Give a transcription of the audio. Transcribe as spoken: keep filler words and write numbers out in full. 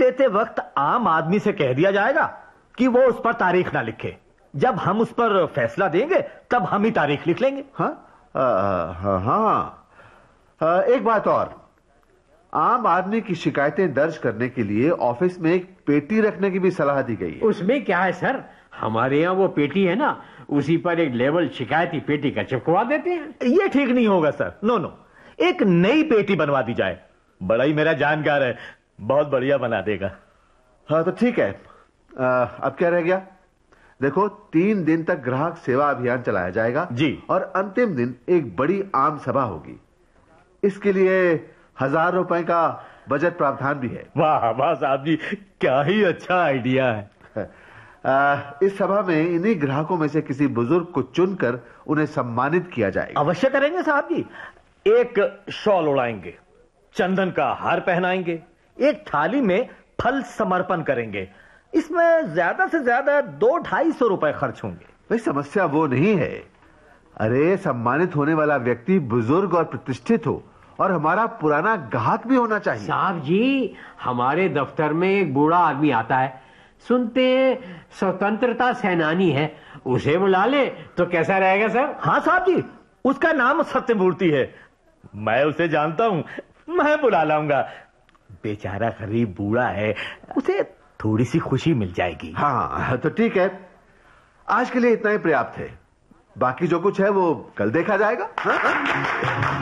देते वक्त आम आदमी से कह दिया जाएगा कि वो उस पर तारीख ना लिखे। जब हम उस पर फैसला देंगे तब हम ही तारीख लिख लेंगे। हाँ हाँ हाँ, एक बात और, आम आदमी की शिकायतें दर्ज करने के लिए ऑफिस में एक पेटी रखने की भी सलाह दी गई है। उसमें क्या है सर, हमारे यहाँ वो पेटी है ना, उसी पर एक लेवल शिकायती पेटी का चिपकवा देते हैं। ये ठीक नहीं होगा सर, नो नो, एक नई पेटी बनवा दी जाए। बड़ा ही मेरा जानकार है, बहुत बढ़िया बना देगा। हाँ तो ठीक है, आ, अब क्या रह गया? देखो, तीन दिन तक ग्राहक सेवा अभियान चलाया जाएगा जी, और अंतिम दिन एक बड़ी आम सभा होगी। इसके लिए हजार रुपए का बजट प्रावधान भी है। वाह वाह साहब जी, क्या ही अच्छा आइडिया है। आ, इस सभा में इन्हीं ग्राहकों में से किसी बुजुर्ग को चुनकर उन्हें सम्मानित किया जाएगा। अवश्य करेंगे साहब जी। एक शॉल उड़ाएंगे, चंदन का हार पहनाएंगे, एक थाली में फल समर्पण करेंगे। इसमें ज्यादा से ज्यादा दो ढाई सौ रुपए खर्च होंगे। भाई समस्या वो नहीं है। अरे, सम्मानित होने वाला व्यक्ति बुजुर्ग और प्रतिष्ठित हो और हमारा पुराना ग्राहक भी होना चाहिए। साहब जी, हमारे दफ्तर में एक बूढ़ा आदमी आता है, सुनते स्वतंत्रता सेनानी है, उसे बुला ले तो कैसा रहेगा सर? हाँ साहब जी, उसका नाम सत्यमूर्ति है, मैं उसे जानता हूं, मैं बुला लाऊंगा। बेचारा गरीब बूढ़ा है, उसे थोड़ी सी खुशी मिल जाएगी। हाँ तो ठीक है, आज के लिए इतना ही पर्याप्त है। बाकी जो कुछ है वो कल देखा जाएगा। हाँ?